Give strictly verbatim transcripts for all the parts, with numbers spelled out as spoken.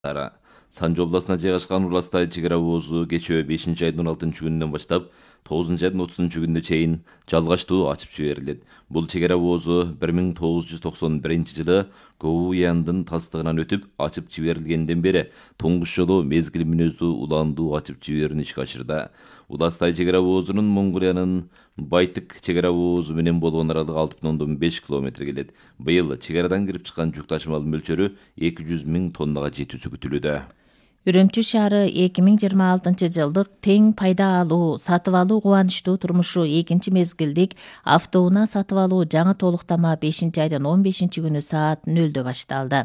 Санжы областына жайгашкан Уластай чек ара оозу кечээ бешинчи айдын он алтынчы күнүнөн баштап тогузунчу айдын отузунчу күнүнө чейин жалгачтуу ачып жиберилет. Бул чек ара оозу бир миң тогуз жүз токсон биринчи жылы Говуяндын тастыгынан өтүп ачып жиберилгенден бери туңгуч жолу мезгил мүнөздүү улаандуу ачып жиберүүнү ишке ашырды. Уластай чек ара оозунун Монголиянын Байтык чек ара оозу менен болгон аралыгы алты бүтүн ондон беш километр келет. Быйыл чек арадан кирип чыккан жүк ташымалынын мөлчөрү эки жүз миң тоннага жетүүсү күтүлүүдө. Үрүмчү шаары эки миң жыйырма алтынчы жылдык тең пайда алуу, сатып алуу кубанычтуу турмушу экинчи мезгилдик автоунаа сатып алуу жаңы толуктама бешинчи айдын он бешинчи күнү саат нөлдө башталды.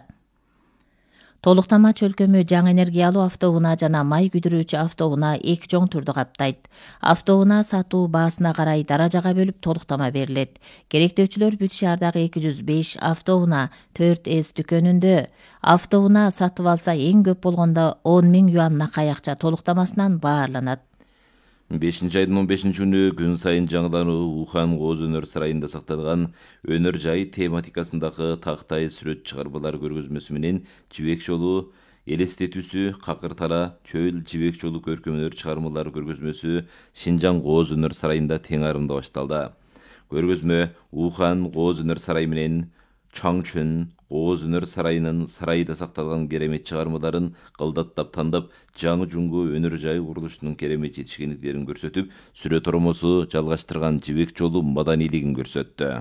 Толуктама чөлкөмү жаңы энергиялуу автоунаа жана май күйдүрүүчү автоунаа эки чоң түрдү каптайт. Автоунаа сатуу баасына карай даражага бөлүп толуктама берилет. Керектөөчүлөр Бүт шаардагы эки жүз беш автоунаа төрт эс дүкөнүндө автоунаа сатып алса эң көп болгондо он миң юан накай акча толуктамасынан баарланат. бешинчи айдын он бешинчи күнү күн сайын жаңылануу Ухан Кооз өнөр сарайында сакталган өнөр жай тематикасындагы тактай сүрөт чыгармалар көргөзмөсү менен жибек жолу элестетүүсү, какыр тала, чөйл жибек жолу көркөм өнөр чыгармалары көргөзмөсү Шинжаң Кооз өнөр сарайында тең арымда башталды. Көргөзмө Ухан Кооз өнөр сарайы менен Чаңчүн Кооз өнөр сарайынын сарайда сакталган керемет чыгармаларын кылдаттап тандап, жаңы жуңгу өнөр жай курулушунун керемет жетишкендиктерин көрсөтүп, сүрөт оромосу жалгаштырган жибек жолу маданилигин көрсөттү.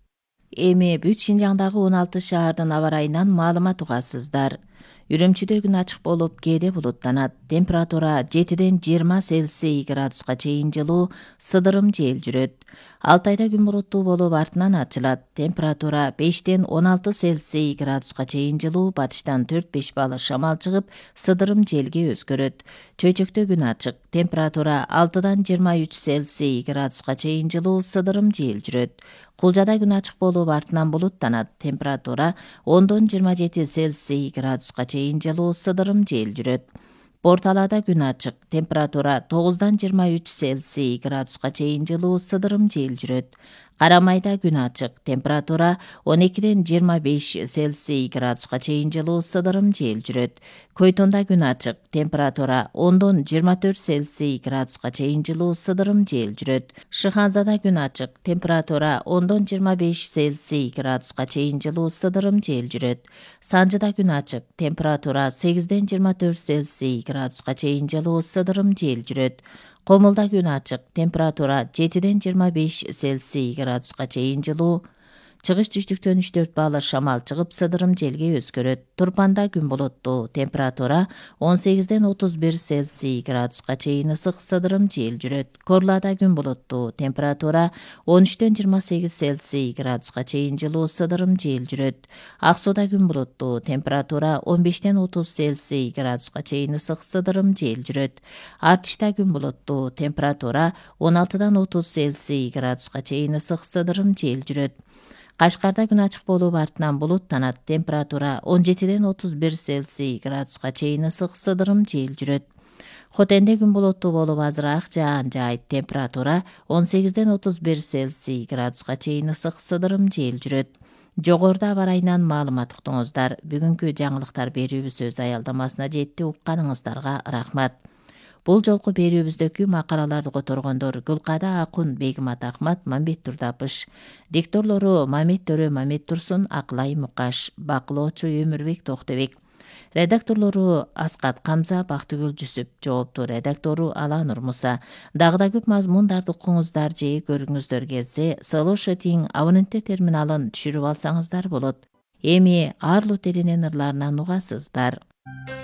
Эми бүт Шинжаңдагы он алты шаардын аба ырайынан маалымат угасыздар. Үрүмчүдө күн ачык болуп, кээде булуттанат. Температура жетиден жыйырма Цельсий градуска чейин жылуу, сыдырым жел жүрөт. Алтайда күн булуттуу болуп, артынан ачылат. Температура бештен он алты Цельсий градуска чейин жылуу, батыштан төрт беш балы шамал чыгып, сыдырым желге өзгөрөт. Чөйчөктө күн ачык. Температура алтыдан жыйырма үч Цельсий градуска чейин жылуу, сыдырым жел жүрөт. Кулжада күн ачык болуп, артынан булуттанат. Температура ондон жыйырма жети Цельсий градуска чейин жылуу, сыдырым жел жүрөт. Порталада күн ачык. Температура тогуздан жыйырма үч Цельсий градуска чейин жылуу, сыдырым жел жүрөт. Карамайда күн ачык. Температура он экиден жыйырма беш Цельсий градуска чейин жылуу, сыдырым жел жүрөт. Көйтонда күн ачык. Температура ондон жыйырма төрт Цельсий градуска чейин жылуу, сыдырым жел жүрөт. Шыханзада күн ачык. Температура ондон жыйырма беш Цельсий градуска чейин жылуу, сыдырым жел жүрөт. Санжыда күн ачык. Температура сегизден жыйырма төрт Цельсий градуска чейин жылуу, сыдырым жел жүрөт. Комулда күн ачык. Температура жетиден жыйырма беш Цельсий градуска чейин жылуу. Чыгыш түштүктөн үч төрт балы шамал чыгып, сыдырым желге өзгөрөт. Турпанда күн булуттуу. Температура он сегизден отуз бир Цельсий градуска чейин ысык, сыдырым жел жүрөт. Корлада күн булуттуу. Температура он үчтөн жыйырма сегиз Цельсий градуска чейин жылуу, сыдырым жел жүрөт. Ак сууда күн булуттуу. Температура он бештен отуз Цельсий градуска чейин ысык, сыдырым жел жүрөт. Артышта күн булуттуу. Температура он алтыдан отуз Цельсий градуска чейин ысык, сыдырым жел жүрөт. Кашкарда күн ачык болуп, артынан булуттанат. Температура он жетиден отуз бир Цельсий градуска чейин ысык, сыдырым жел жүрөт. Хотенде күн булуттуу болуп, азыраак жаан жаайт. Температура он сегизден отуз бир Цельсий градуска чейин ысык, сыдырым жел жүрөт. Жогоруда аба ырайынан маалымат уктуңуздар. Бүгүнкү жаңылыктар берүүбүз өз аялдамасына жетти. Укканыңыздарга рахмат. Бул жолку берүүбүздөгү макалаларды которгондор Гүлкада Акун, Бегимат Акмат, Мамбет Турдапыш. Дикторлору Мамет Төрө, Мамет Турсун, Аклай Мукаш. Бакылоочу Өмүрбек Токтобек. Редакторлору Аскат Камза, Бактыгүл Жүсүп. Жоопту редактору Аланур Муса. Дагы да көп мазмундарды укуңуздар же көрүңүздөр келсе, Слушатин абоненттер терминалын түшүрүп алсаңыздар болот. Эми Арлу теринен ырларынан угасыздар.